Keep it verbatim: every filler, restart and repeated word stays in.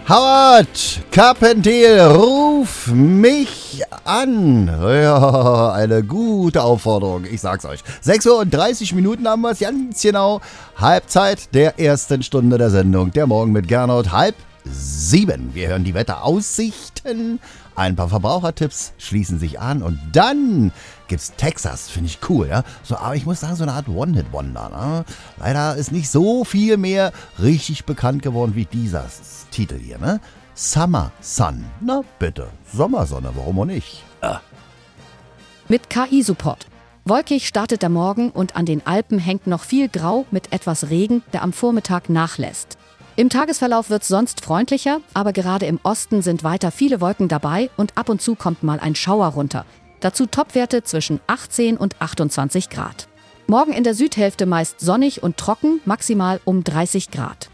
Howard Carpendale, ruf mich an. Ja, eine gute Aufforderung, ich sag's euch. sechs Uhr und dreißig Minuten haben wir es ganz genau. Halbzeit der ersten Stunde der Sendung. Der Morgen mit Gernot, halb sieben. Wir hören die Wetteraussichten, ein paar Verbrauchertipps schließen sich an und dann gibt's Texas, finde ich cool, ja. So, aber ich muss sagen, so eine Art One-Hit-Wonder, ne? Leider ist nicht so viel mehr richtig bekannt geworden wie dieser Titel hier, ne? Summer Sun. Na bitte, Sommersonne, warum auch nicht? Ah. Mit K I-Support. Wolkig startet der Morgen und an den Alpen hängt noch viel Grau mit etwas Regen, der am Vormittag nachlässt. Im Tagesverlauf wird es sonst freundlicher, aber gerade im Osten sind weiter viele Wolken dabei und ab und zu kommt mal ein Schauer runter. Dazu Topwerte zwischen achtzehn und achtundzwanzig Grad. Morgen in der Südhälfte meist sonnig und trocken, maximal um dreißig Grad.